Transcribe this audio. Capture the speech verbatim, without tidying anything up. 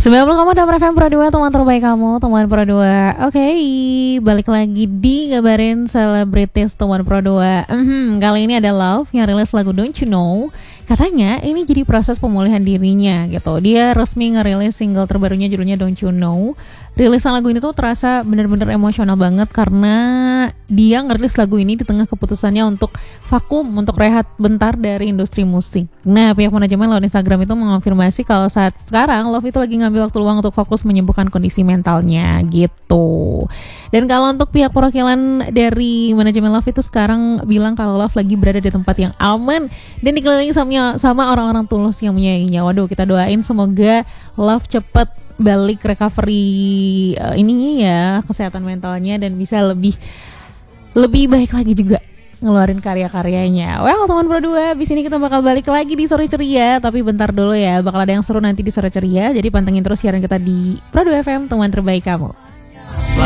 sembilan puluh koma delapan F M Pro dua, teman terbaik kamu, teman Pro dua. Oke, okay, balik lagi di ngabarin selebritis teman Pro dua. Hmm, kali ini ada Love yang rilis lagu Don't You Know. Katanya ini jadi proses pemulihan dirinya gitu. Dia resmi ngerilis single terbarunya judulnya Don't You Know. Rilisan lagu ini tuh terasa bener-bener emosional banget karena dia ngerilis lagu ini di tengah keputusannya untuk vakum, untuk rehat bentar dari industri musik. Nah, pihak manajemen lewat Instagram itu mengonfirmasi kalau saat sekarang Love itu lagi ngambil waktu luang untuk fokus menyembuhkan kondisi mentalnya gitu. Dan kalau untuk pihak perwakilan dari manajemen Love itu sekarang bilang kalau Love lagi berada di tempat yang aman dan dikelilingi sama, sama orang-orang tulus yang menyayanginya. Waduh, kita doain semoga Love cepet balik recovery uh, ininya ya, kesehatan mentalnya, dan bisa lebih lebih baik lagi juga ngeluarin karya-karyanya. Well, teman Pro dua, abis ini kita bakal balik lagi di Sore Ceria, tapi bentar dulu ya, bakal ada yang seru nanti di Sore Ceria. Jadi pantengin terus siaran kita di Pro dua F M, teman terbaik kamu.